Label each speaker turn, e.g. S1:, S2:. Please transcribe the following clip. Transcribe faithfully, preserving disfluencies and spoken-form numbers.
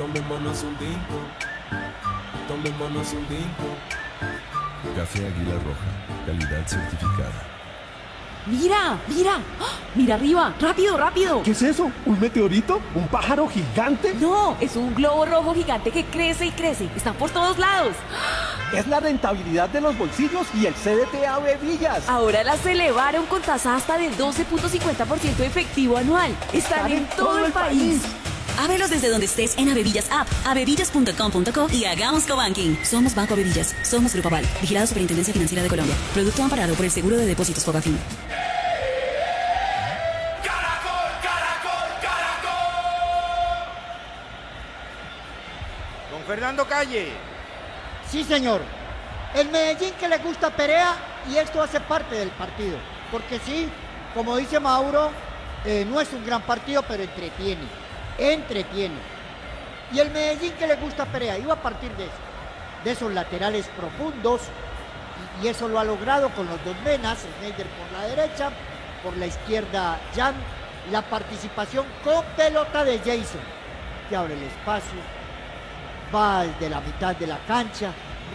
S1: Tomémonos un tinto, tomémonos un tinto.
S2: Café Águila Roja, calidad certificada.
S3: ¡Mira! ¡Mira! ¡Ah! ¡Mira arriba! ¡Rápido, rápido!
S4: ¿Qué es eso? ¿Un meteorito? ¿Un pájaro gigante?
S3: No, es un globo rojo gigante que crece y crece. Están por todos lados.
S4: Es la rentabilidad de los bolsillos y el C D T Ave Villas.
S3: Ahora las elevaron con tasa hasta del doce punto cincuenta por ciento efectivo anual. Están en todo el país.
S5: Ábrelos desde donde estés en Avevillas App, avevillas punto com punto co y hagamos cobanking. Somos Banco Avevillas, somos Grupo Aval, vigilado Superintendencia Financiera de Colombia. Producto amparado por el Seguro de Depósitos Fogafín.
S6: ¡Caracol, caracol, caracol! Don Fernando Calle.
S7: Sí, señor. El Medellín que le gusta Perea y esto hace parte del partido. Porque sí, como dice Mauro, eh, no es un gran partido, pero entretiene. Entretiene. Y el Medellín que le gusta Perea iba a partir de eso, de esos laterales profundos, y, y eso lo ha logrado con los dos menas, Schneider por la derecha, por la izquierda Jan, la participación con pelota de Jason, que abre el espacio, va de la mitad de la cancha,